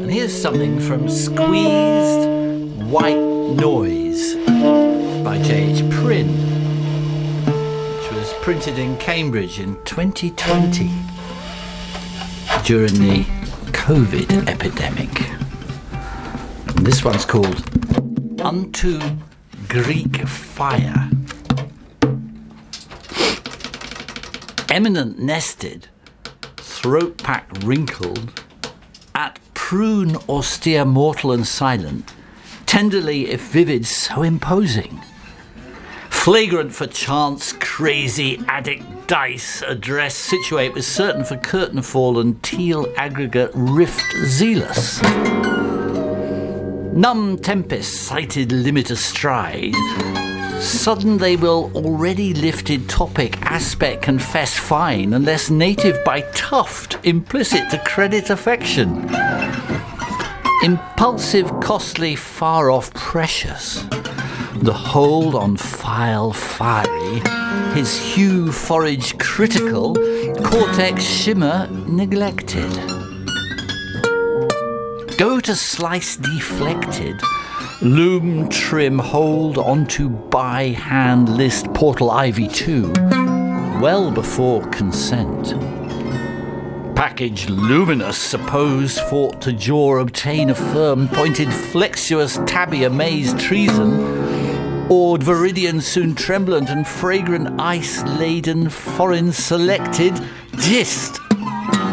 And here's something from Squeezed White Noise by J.H. Prynne, which was printed in Cambridge in 2020 during the COVID epidemic. And this one's called Unto Greek Fire. Eminent nested, throat-packed wrinkled, at prune austere mortal and silent, tenderly if vivid so imposing. Flagrant for chance, crazy addict dice, address situate with certain for curtain fall and teal aggregate rift zealous. Numb tempest sighted limit astride, sudden they will already lifted topic aspect confess fine, unless native by tuft implicit to credit affection. Impulsive, costly, far off precious, the hold on file fiery, his hue forage critical, cortex shimmer neglected. Go to slice deflected, loom trim hold onto by hand list portal ivy 2, well before consent. Package luminous suppose fought to jaw obtain a firm pointed flexuous tabby amaze treason, awed viridian soon tremblant and fragrant ice laden foreign selected gist